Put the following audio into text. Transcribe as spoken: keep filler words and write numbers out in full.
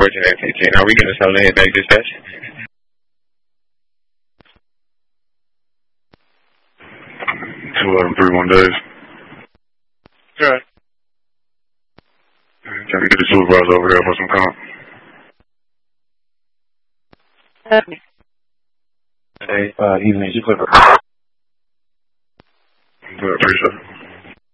fourteen eighteen. Are we going to sell the head back dispatch? two eleven three one days. Alright. Trying to get the supervisor over there for some comp. Hey, uh, evening, you Clipper. Good, appreciate it.